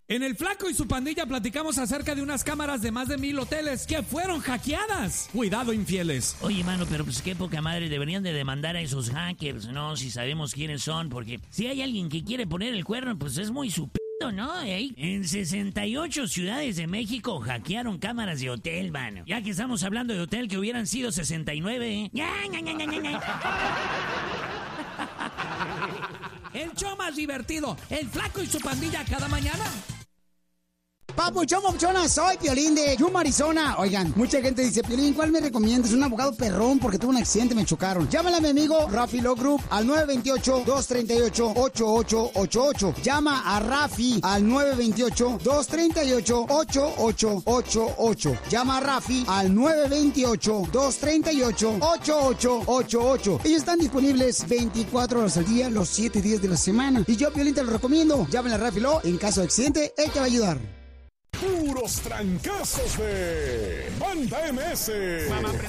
En El Flaco y su pandilla platicamos acerca de unas cámaras de más de 1,000 hoteles que fueron hackeadas. Cuidado, infieles. Oye, mano, pero pues qué poca madre, deberían de demandar a esos hackers, ¿no? Si sabemos quiénes son, porque si hay alguien que quiere poner el cuerno, pues es muy su ¿no? En 68 ciudades de México hackearon cámaras de hotel, mano. Ya que estamos hablando de hotel, que hubieran sido 69, El show más divertido, El Flaco y su pandilla cada mañana. Papuchón, papuchona, soy Piolín de Yuma, Arizona. Oigan, mucha gente dice, Piolín, ¿cuál me recomiendas? Un abogado perrón porque tuve un accidente, me chocaron. Llámale a mi amigo Rafi Law Group al 928-238-8888. Llama a Rafi al 928-238-8888. Llama a Rafi al 928-238-8888. Ellos están disponibles 24 horas al día, los 7 días de la semana. Y yo, Piolín, te lo recomiendo. Llámale a Rafi Law. En caso de accidente, él te va a ayudar. Puros trancazos de Banda MS.